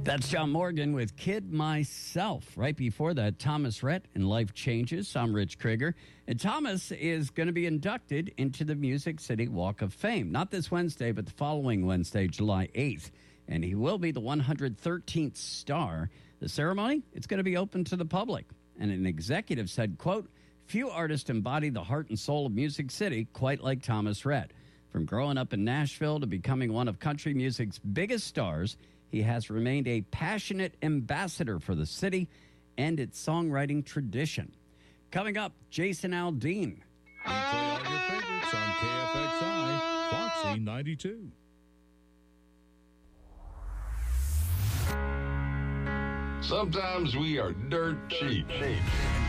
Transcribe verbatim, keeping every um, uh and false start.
That's John Morgan with Kid Myself. Right before that, Thomas Rhett in Life Changes. I'm Rich Krieger. And Thomas is going to be inducted into the Music City Walk of Fame. Not this Wednesday, but the following Wednesday, July eighth. And he will be the one hundred thirteenth star. The ceremony, it's going to be open to the public. And an executive said, quote, "Few artists embody the heart and soul of Music City quite like Thomas Rhett. From growing up in Nashville to becoming one of country music's biggest stars, he has remained a passionate ambassador for the city and its songwriting tradition." Coming up, Jason Aldean. We play all your favorites on K F X I, Foxy ninety-two. Sometimes we are dirt cheap.